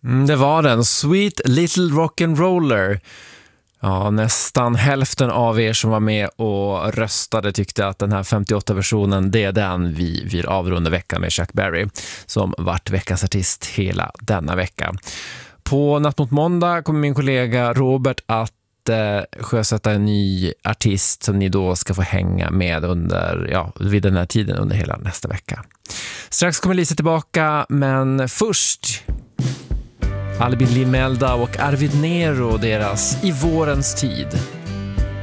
Det var den. Sweet Little Rock'n'Roller. Ja, nästan hälften av er som var med och röstade tyckte att den här 58-versionen, det är den vi vill avrunda veckan med Chuck Berry, som vart veckans artist hela denna vecka. På Natt mot måndag kommer min kollega Robert att sjösätta en ny artist som ni då ska få hänga med vid den här tiden under hela nästa vecka. Strax kommer Lisa tillbaka, men först Albin Limelda och Arvid Nero, deras I vårens tid.